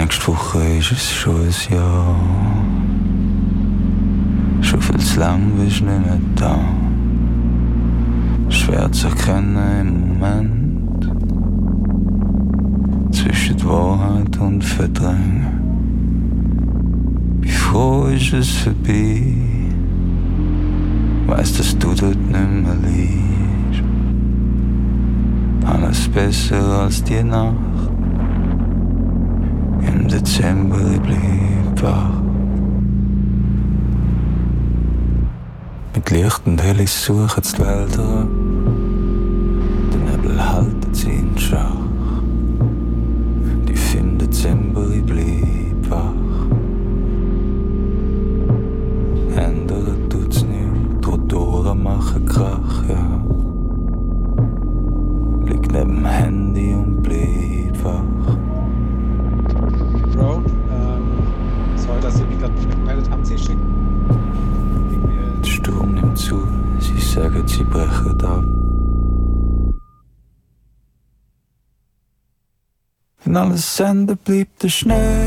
Nächste Woche ist es schon ein Jahr. Schon viel zu lang bist du nicht mehr da. Schwer zu erkennen im Moment. Zwischen Wahrheit und Verdrängen. Wie froh ist es vorbei. Weiss, dass du dort nicht mehr liegst. Alles besser als die Nacht. Im Dezember blieb wach. Mit Licht und Hellis suchen die Wälder. Der Nebel halten sie in Schach. Tief im Dezember blieb wach. Ändern tut's nicht, Rotoren machen Krach, ja. Liegt neben dem Handy und blieb wach. Bro, sorry, dass Sie mich gerade gemeldet haben, Sie schicken. Der Sturm nimmt zu, sie sagen, sie brechen ab. Wenn alles Ende bleibt der Schnee.